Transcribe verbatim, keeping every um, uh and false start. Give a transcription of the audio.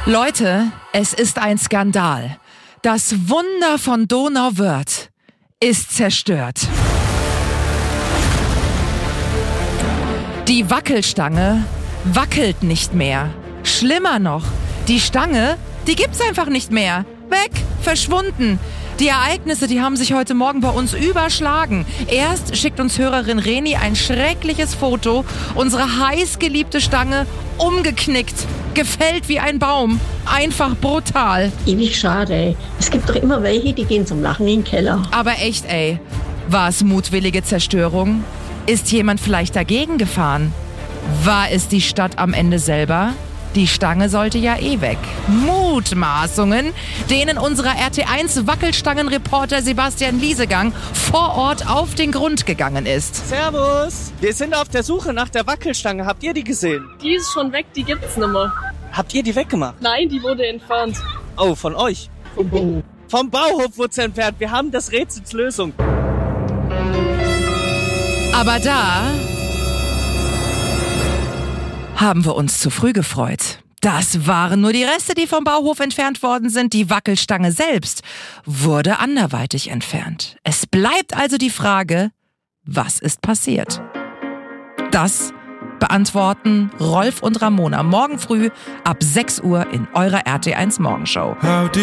Leute, es ist ein Skandal. Das Wunder von Donauwörth ist zerstört. Die Wackelstange wackelt nicht mehr. Schlimmer noch, die Stange, die gibt's einfach nicht mehr. Weg, verschwunden. Die Ereignisse, die haben sich heute Morgen bei uns überschlagen. Erst schickt uns Hörerin Reni ein schreckliches Foto. Unsere heißgeliebte Stange umgeknickt, gefällt wie ein Baum. Einfach brutal. Ewig schade, ey. Es gibt doch immer welche, die gehen zum Lachen in den Keller. Aber echt, ey. War es mutwillige Zerstörung? Ist jemand vielleicht dagegen gefahren? War es die Stadt am Ende selber? Die Stange sollte ja eh weg. Mutmaßungen, denen unser R T eins Wackelstangenreporter Sebastian Liesegang vor Ort auf den Grund gegangen ist. Servus! Wir sind auf der Suche nach der Wackelstange. Habt ihr die gesehen? Die ist schon weg, die gibt's nicht mehr. Habt ihr die weggemacht? Nein, die wurde entfernt. Oh, von euch? Vom Bauhof. Vom Bauhof wurde sie entfernt. Wir haben das Rätsels Lösung. Aber da haben wir uns zu früh gefreut. Das waren nur die Reste, die vom Bauhof entfernt worden sind. Die Wackelstange selbst wurde anderweitig entfernt. Es bleibt also die Frage, was ist passiert? Das beantworten Rolf und Ramona morgen früh ab sechs Uhr in eurer R T eins Morgenshow.